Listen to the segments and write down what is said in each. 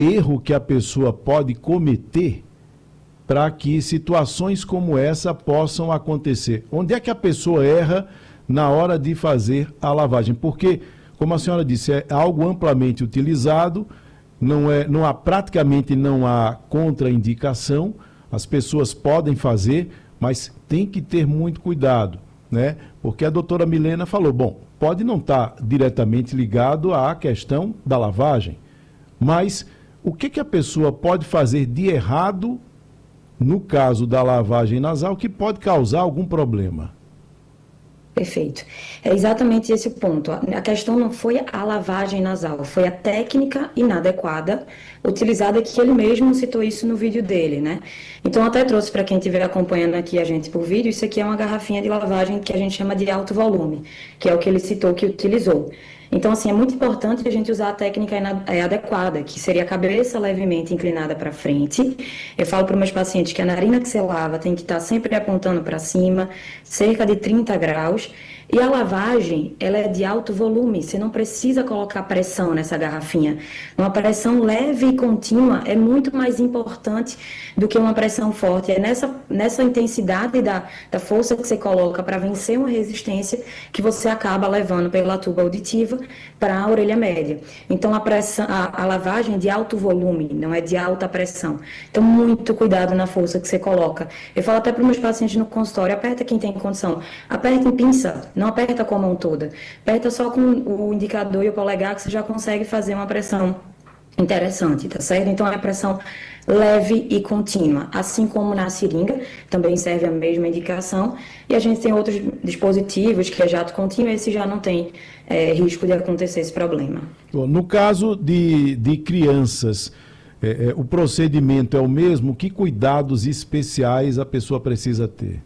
erro que a pessoa pode cometer para que situações como essa possam acontecer? Onde é que a pessoa erra na hora de fazer a lavagem? Porque, como a senhora disse, é algo amplamente utilizado, praticamente não há contraindicação, as pessoas podem fazer, mas tem que ter muito cuidado, né? Porque a doutora Milena falou, bom, pode não estar diretamente ligado à questão da lavagem, mas o que a pessoa pode fazer de errado no caso da lavagem nasal que pode causar algum problema? Perfeito. É exatamente esse o ponto. A questão não foi a lavagem nasal, foi a técnica inadequada utilizada, que ele mesmo citou isso no vídeo dele, né? Então, até trouxe para quem estiver acompanhando aqui a gente por vídeo, isso aqui é uma garrafinha de lavagem que a gente chama de alto volume, que é o que ele citou que utilizou. Então, assim, é muito importante a gente usar a técnica adequada, que seria a cabeça levemente inclinada para frente. Eu falo para os meus pacientes que a narina que você lava tem que estar sempre apontando para cima, cerca de 30 graus. E a lavagem, ela é de alto volume, você não precisa colocar pressão nessa garrafinha. Uma pressão leve e contínua é muito mais importante do que uma pressão forte. É nessa intensidade da força que você coloca para vencer uma resistência que você acaba levando pela tuba auditiva para a orelha média. Então, a lavagem é de alto volume, não é de alta pressão. Então, muito cuidado na força que você coloca. Eu falo até para os meus pacientes no consultório, aperta quem tem condição, aperta em pinça, não aperta com a mão toda. Aperta só com o indicador e o polegar que você já consegue fazer uma pressão interessante, tá certo? Então, é pressão leve e contínua, assim como na seringa, também serve a mesma indicação, e a gente tem outros dispositivos que é jato contínuo, esse já não tem risco de acontecer esse problema. Bom, no caso de crianças, o procedimento é o mesmo? Que cuidados especiais a pessoa precisa ter?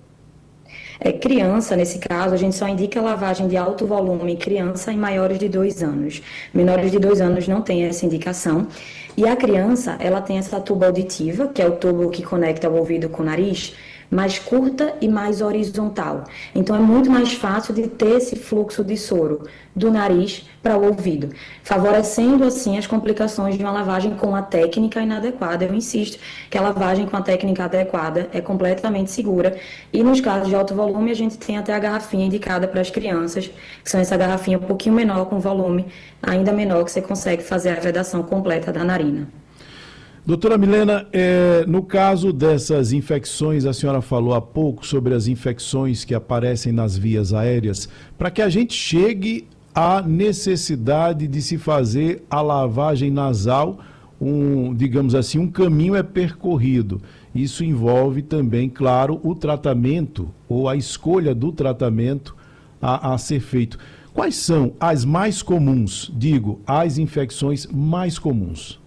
Criança, nesse caso, a gente só indica lavagem de alto volume em criança e maiores de 2 anos. Menores de 2 anos não tem essa indicação. E a criança, ela tem essa tuba auditiva, que é o tubo que conecta o ouvido com o nariz, mais curta e mais horizontal. Então, é muito mais fácil de ter esse fluxo de soro do nariz para o ouvido, favorecendo, assim, as complicações de uma lavagem com a técnica inadequada. Eu insisto que a lavagem com a técnica adequada é completamente segura, e nos casos de alto volume, a gente tem até a garrafinha indicada para as crianças, que são essa garrafinha um pouquinho menor, com volume ainda menor, que você consegue fazer a vedação completa da narina. Doutora Milena, no caso dessas infecções, a senhora falou há pouco sobre as infecções que aparecem nas vias aéreas, para que a gente chegue à necessidade de se fazer a lavagem nasal, digamos assim, um caminho é percorrido. Isso envolve também, claro, o tratamento ou a escolha do tratamento a ser feito. Quais são as mais comuns, as infecções mais comuns?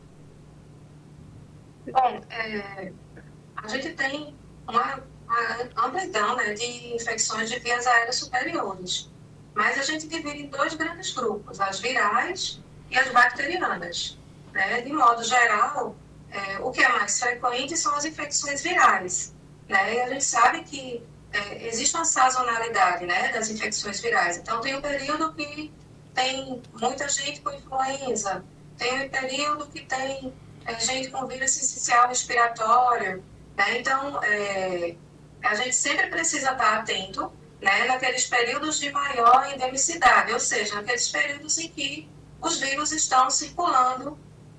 Bom, a gente tem uma ampla gama, né, de infecções de vias aéreas superiores, mas a gente divide em 2 grandes grupos, as virais e as bacterianas, né? De modo geral, o que é mais frequente são as infecções virais, né? E a gente sabe que existe uma sazonalidade, né, das infecções virais. Então, tem um período que tem muita gente com influenza, tem um período que tem gente com vírus sincicial respiratório, né? Então, a gente sempre precisa estar atento, né, naqueles períodos de maior endemicidade, ou seja, naqueles períodos em que os vírus estão circulando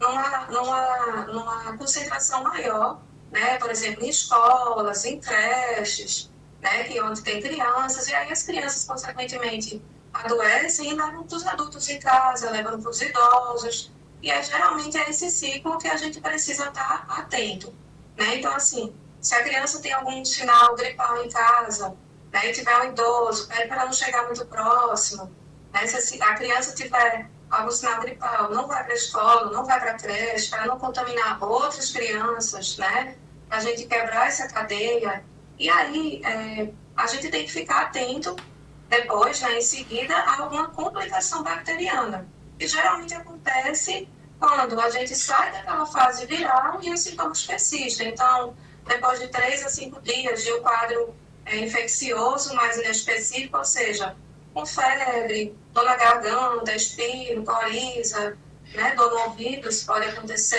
numa concentração maior, né? Por exemplo, em escolas, em creches, né, onde tem crianças, e aí as crianças, consequentemente, adoecem e levam para os adultos em casa, levam para os idosos. E geralmente é esse ciclo que a gente precisa estar atento, né? Então, assim, se a criança tem algum sinal gripal em casa, né, e tiver um idoso, pede para não chegar muito próximo, né? Se a criança tiver algum sinal gripal, não vai para a escola, não vai para a creche, para não contaminar outras crianças, né? Para a gente quebrar essa cadeia. E aí, a gente tem que ficar atento depois, né, em seguida, a alguma complicação bacteriana, que geralmente acontece quando a gente sai daquela fase viral e os sintomas persistem. Então, depois de 3 a 5 dias de um quadro infeccioso mais inespecífico, ou seja, com febre, dor na garganta, espirro, coriza, né, dor no ouvido, isso pode acontecer.